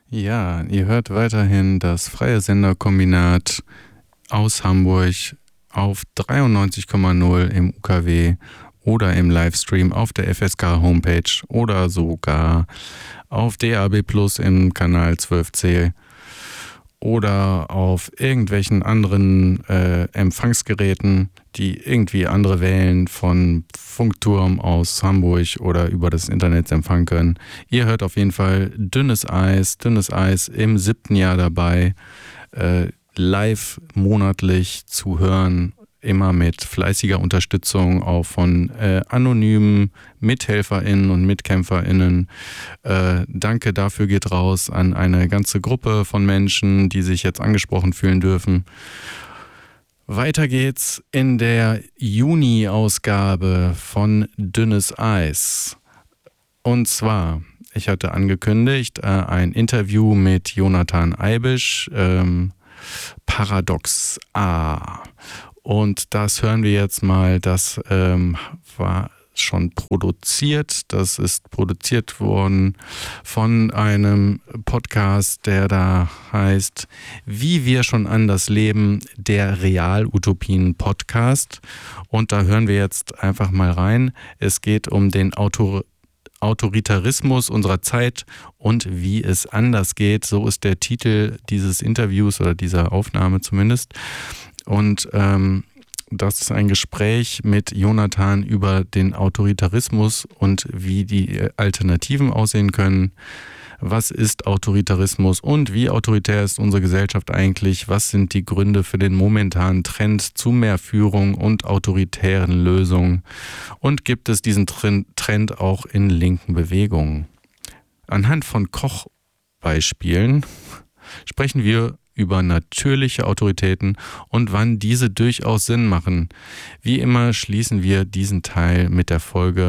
Ja, ihr hört weiterhin das Freie Senderkombinat aus Hamburg auf 93,0 im UKW oder im Livestream auf der FSK Homepage oder sogar auf DAB Plus im Kanal 12C oder auf irgendwelchen anderen Empfangsgeräten, die irgendwie andere Wellen von Funkturm aus Hamburg oder über das Internet empfangen können. Ihr hört auf jeden Fall Dünnes Eis im 7. Jahr dabei, live monatlich zu hören, immer mit fleißiger Unterstützung auch von anonymen MithelferInnen und MitkämpferInnen. Danke dafür geht raus an eine ganze Gruppe von Menschen, die sich jetzt angesprochen fühlen dürfen. Weiter geht's in der Juni-Ausgabe von Dünnes Eis. Und zwar, ich hatte angekündigt, ein Interview mit Jonathan Eibisch, Paradox A. Und das hören wir jetzt mal, das war schon produziert. Das ist produziert worden von einem Podcast, der da heißt Wie wir schon anders leben, der Realutopien-Podcast. Und da hören wir jetzt einfach mal rein. Es geht um den Autoritarismus unserer Zeit und wie es anders geht. So ist der Titel dieses Interviews oder dieser Aufnahme zumindest. Und das ist ein Gespräch mit Jonathan über den Autoritarismus und wie die Alternativen aussehen können. Was ist Autoritarismus und wie autoritär ist unsere Gesellschaft eigentlich? Was sind die Gründe für den momentanen Trend zu mehr Führung und autoritären Lösungen? Und gibt es diesen Trend auch in linken Bewegungen? Anhand von Kochbeispielen sprechen wir über natürliche Autoritäten und wann diese durchaus Sinn machen. Wie immer schließen wir diesen Teil mit der Folge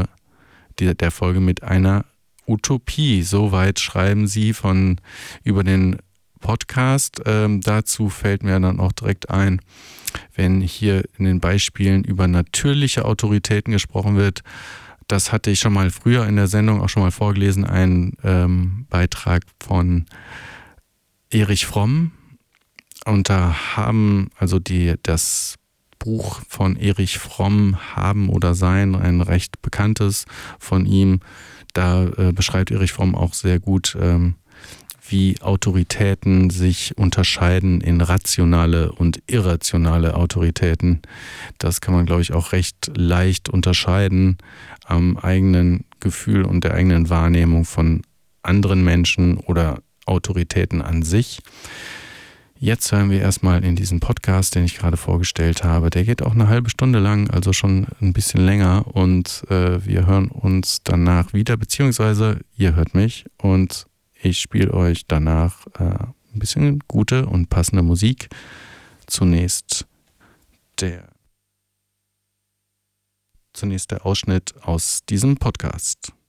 mit einer Utopie. Soweit schreiben sie über den Podcast. Dazu fällt mir dann auch direkt ein, wenn hier in den Beispielen über natürliche Autoritäten gesprochen wird. Das hatte ich schon mal früher in der Sendung auch schon mal vorgelesen, ein Beitrag von Erich Fromm. Und da haben das Buch von Erich Fromm Haben oder Sein, ein recht bekanntes von ihm. Da beschreibt Erich Fromm auch sehr gut, wie Autoritäten sich unterscheiden in rationale und irrationale Autoritäten. Das kann man, glaube ich, auch recht leicht unterscheiden am eigenen Gefühl und der eigenen Wahrnehmung von anderen Menschen oder Autoritäten an sich. Jetzt hören wir erstmal in diesen Podcast, den ich gerade vorgestellt habe. Der geht auch eine halbe Stunde lang, also schon ein bisschen länger. Und wir hören uns danach wieder, beziehungsweise ihr hört mich und ich spiele euch danach ein bisschen gute und passende Musik. Zunächst der Ausschnitt aus diesem Podcast.